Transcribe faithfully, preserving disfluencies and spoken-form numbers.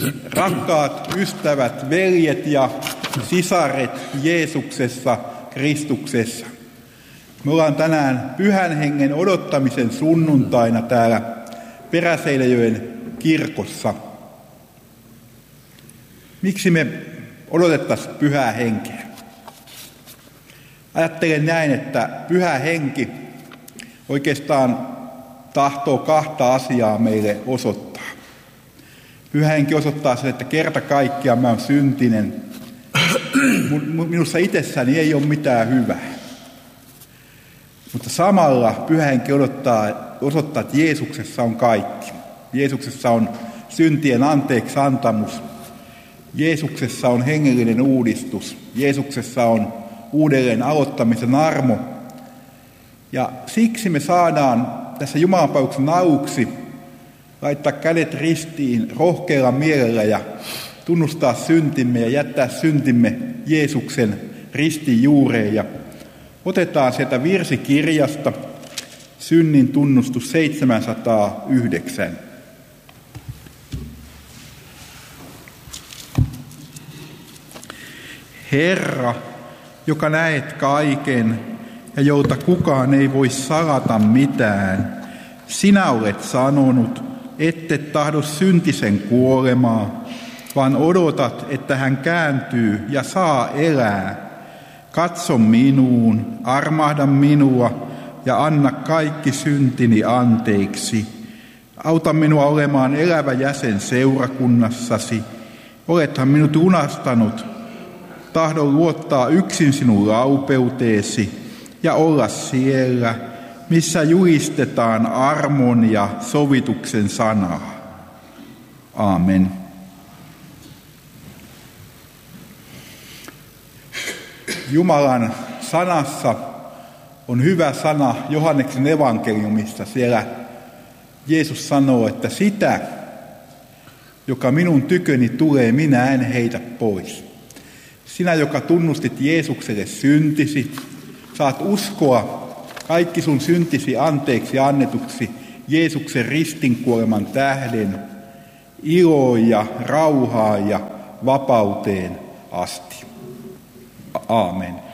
Rakkaat ystävät, veljet ja sisaret Jeesuksessa, Kristuksessa. Me ollaan tänään Pyhän Hengen odottamisen sunnuntaina täällä Peräseinäjoen kirkossa. Miksi me odotettaisiin Pyhää Henkeä? Ajattelen näin, että Pyhä Henki oikeastaan tahtoo kahta asiaa meille osoittaa. Pyhä Henki osoittaa sen, että kerta kaikkiaan mä oon syntinen. Minussa itsessäni ei ole mitään hyvää. Mutta samalla Pyhä Henki odottaa, osoittaa, että Jeesuksessa on kaikki. Jeesuksessa on syntien anteeksi antamus. Jeesuksessa on hengellinen uudistus. Jeesuksessa on uudelleen aloittamisen armo. Ja siksi me saadaan tässä Jumalanpalveluksen aluksi laittaa kädet ristiin rohkealla mielellä ja tunnustaa syntimme ja jättää syntimme Jeesuksen ristin juureen. Ja otetaan sieltä virsikirjasta synnin tunnustus seitsemänsataayhdeksän. Herra, joka näet kaiken ja jolta kukaan ei voi salata mitään, sinä olet sanonut, ette tahdo syntisen kuolemaa, vaan odotat, että hän kääntyy ja saa elää. Katso minuun, armahda minua ja anna kaikki syntini anteeksi. Auta minua olemaan elävä jäsen seurakunnassasi. Olethan minut lunastanut. Tahdon luottaa yksin sinun laupeuteesi ja olla siellä, missä julistetaan armon ja sovituksen sanaa. Aamen. Jumalan sanassa on hyvä sana Johanneksen evankeliumissa. Siellä Jeesus sanoo, että sitä, joka minun tyköni tulee, minä en heitä pois. Sinä, joka tunnustit Jeesukselle syntisi, saat uskoa kaikki sun syntisi anteeksi annetuksi Jeesuksen ristinkuoleman tähden, iloon ja rauhaan ja vapauteen asti. Aamen.